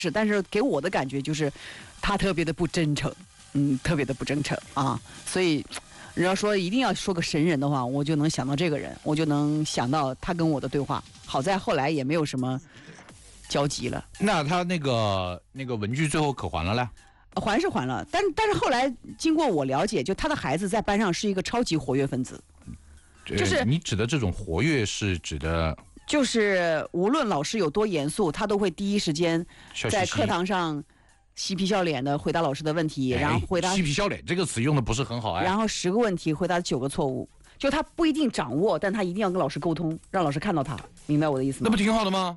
但是给我的感觉就是他特别的不真诚，特别的不真诚啊。所以人家说一定要说个神人的话，我就能想到这个人，我就能想到他跟我的对话。好在后来也没有什么交集了。 那他那个文具最后可还了嘞？ 还是还了，但是后来经过我了解，就他的孩子在班上是一个超级活跃分子。就是你指的这种活跃是指的， 就是无论老师有多严肃，他都会第一时间在课堂上嬉皮笑脸的回答老师的问题，然后回答嬉皮笑脸这个词用的不是很好然后10个问题回答9个错误，就他不一定掌握，但他一定要跟老师沟通，让老师看到他，明白我的意思吗？ 那不挺好的吗？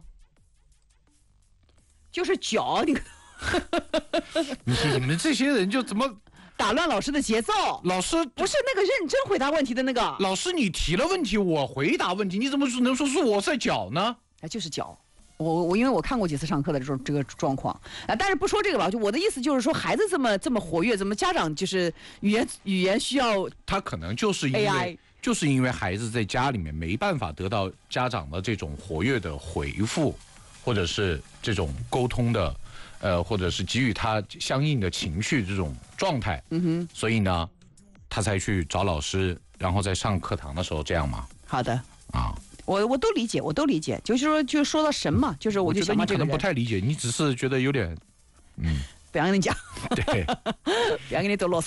就是脚你们这些人就怎么打乱老师的节奏？ 老师不是那个认真回答问题的那个老师，你提了问题，我回答问题，你怎么能说是我在搅呢？ 就是搅。我因为我看过几次上课的这个状况但是不说这个了，就我的意思就是说，孩子这么活跃，怎么家长就是语言需要？ 他可能就是因为孩子在家里面没办法得到家长的这种活跃的回复，或者是这种沟通的。或者是给予他相应的情绪这种状态，所以呢，他才去找老师，然后在上课堂的时候这样嘛。 好的啊，我都理解，就是说到神嘛，就是我就想到这个人。 我觉得你可能不太理解，你只是觉得有点， 不想跟你讲， 对， 不想跟你多啰嗦。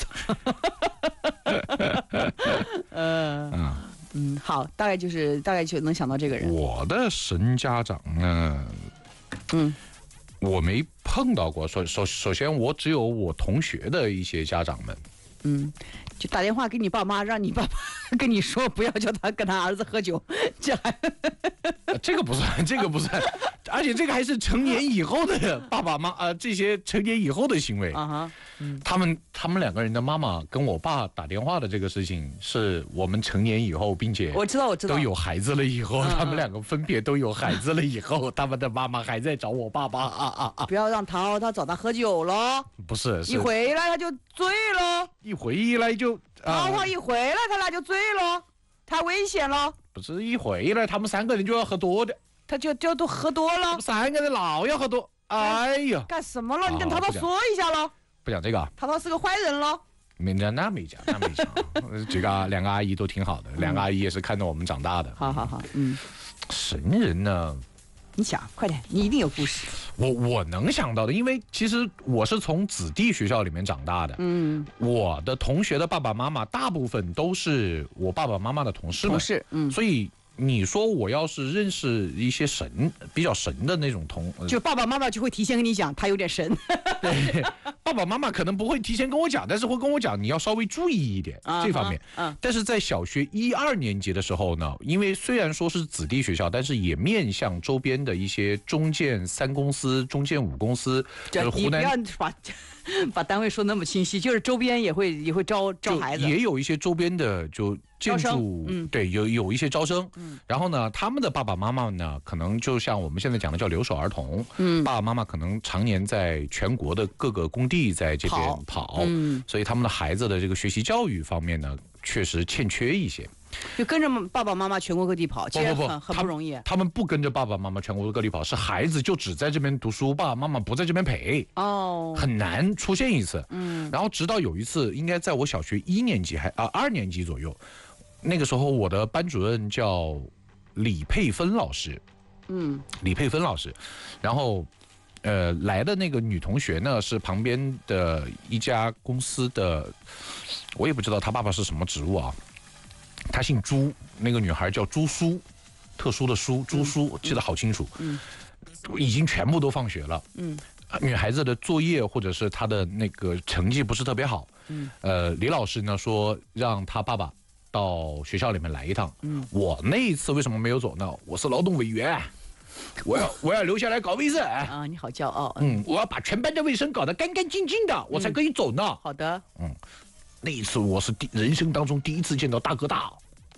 好，大概就能想到这个人。 我的神家长呢，我没碰到过。首先，我只有我同学的一些家长们， 就打电话给你爸妈，让你爸爸跟你说不要叫他跟他儿子喝酒， 这个不算，而且这个还是成年以后的爸爸妈妈这些成年以后的行为他们两个人的妈妈跟我爸打电话的这个事情，是我们成年以后，并且我知道都有孩子了以后，他们两个分别都有孩子了以后，他们的妈妈还在找我爸爸不要让他找他喝酒了， 不是一回来他就醉了， 一回来就一回来他俩就醉了，太危险了。 不是一回来他们3个人就要喝多的， 他就都喝多了 ，3个人老要喝多，哎呀， 干什么了？你跟淘淘说一下了。 不讲这个， 淘淘是个坏人了。 那没讲，这个2个阿姨都挺好的，2个阿姨也是看着我们长大的。 好， 神人呢？ 你想快点，你一定有故事。 我能想到的，因为其实我是从子弟学校里面长大的，我的同学的爸爸妈妈大部分都是我爸爸妈妈的同事们，所以。你说我要是认识一些比较神的那种就爸爸妈妈就会提前跟你讲他有点神。 对，爸爸妈妈可能不会提前跟我讲，但是会跟我讲你要稍微注意一点这方面。但是在小学1、2年级的时候呢，因为虽然说是子弟学校，但是也面向周边的一些中建3公司、中建5公司，就是湖南。 你不要把单位说那么清晰，就是周边也会招孩子， 也有一些周边的就建筑，对，有一些招生。然后呢，他们的爸爸妈妈呢，可能就像我们现在讲的叫留守儿童，爸爸妈妈可能常年在全国的各个工地在这边跑，所以他们的孩子的这个学习教育方面呢，确实欠缺一些。 就跟着爸爸妈妈全国各地跑，其实很不容易。 他们不跟着爸爸妈妈全国各地跑，是孩子就只在这边读书，爸爸妈妈不在这边陪，很难出现一次。然后直到有一次，应该在我小学1年级2年级左右，那个时候我的班主任叫李佩芬老师，李佩芬老师，然后来的那个女同学呢是旁边的一家公司的，我也不知道她爸爸是什么职务啊。她姓朱，那个女孩叫朱苏，特殊的苏，朱苏，我记得好清楚。已经全部都放学了。女孩子的作业或者是她的那个成绩不是特别好。李老师呢说让她爸爸到学校里面来一趟。我那一次为什么没有走呢？我是劳动委员，我要留下来搞卫生啊！你好骄傲。 我要把全班的卫生搞得干干净净的，我才可以走呢。 好的。 那一次我是人生当中第一次见到大哥大。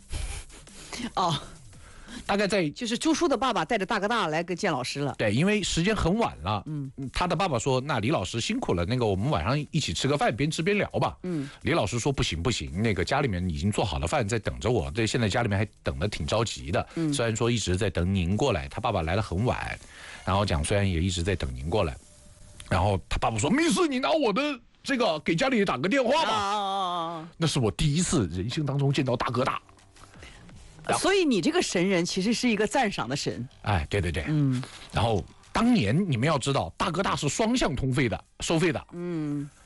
大概就是朱叔的爸爸带着大哥大来见老师了。 对，因为时间很晚了。他的爸爸说：“那李老师辛苦了，那个我们晚上一起吃个饭，边吃边聊吧。”李老师说：“不行，那个家里面已经做好了饭在等着我，对，现在家里面还等得挺着急的。虽然说一直在等您过来，他爸爸来了很晚，然后讲虽然也一直在等您过来。” 然后他爸爸说：“没事，你拿我的这个给家里打个电话吧。”那是我第一次人生当中见到大哥大。 所以你这个神人其实是一个赞赏的神。 哎，对对对，然后当年你们要知道，大哥大是双向收费的，